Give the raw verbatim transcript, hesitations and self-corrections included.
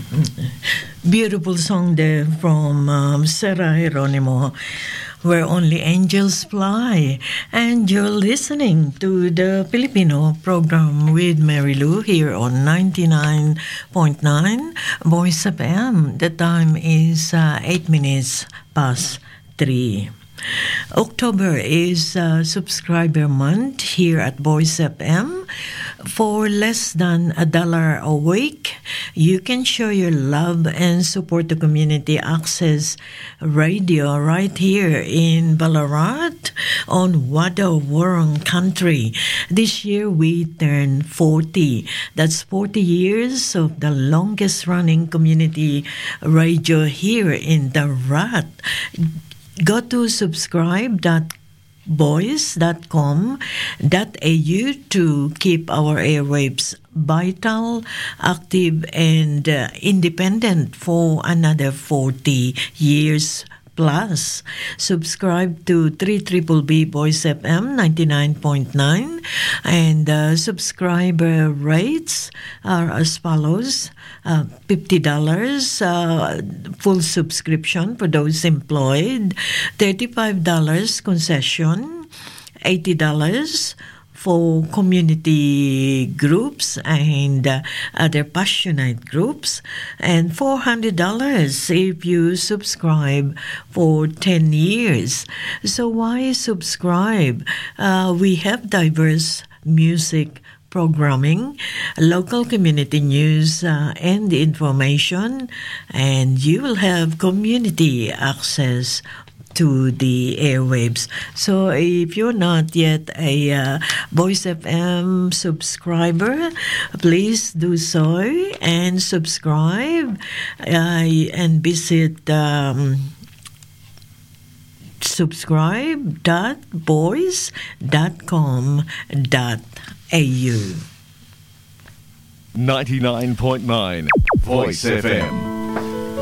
Beautiful song there from um, Sarah Geronimo, Where Only Angels Fly. And you're listening to the Filipino program with Mary Lou here on ninety-nine point nine Voice F M. The time is uh, eight minutes past three. October is uh, subscriber month here at Voice F M. For less than a dollar a week, you can show your love and support the community access radio right here in Ballarat on Wada Wurrung country. This year we turn forty. That's forty years of the longest running community radio here in the Rat. Go to subscribe dot voice dot com dot a u to keep our airwaves vital, active, and uh, independent for another forty years plus. Subscribe to three B B B Voice F M ninety-nine point nine, and uh, subscriber rates are as follows. Uh, fifty dollars uh, full subscription for those employed, thirty-five dollars concession, eighty dollars for community groups and uh, other passionate groups, and four hundred dollars if you subscribe for ten years. So why subscribe? Uh, we have diverse music programming, local community news uh, and information, and you will have community access to the airwaves. So if you're not yet a uh, Voice F M subscriber, please do so and subscribe uh, and visit um, subscribe dot voice dot com dot a u. ninety-nine point nine Voice F M.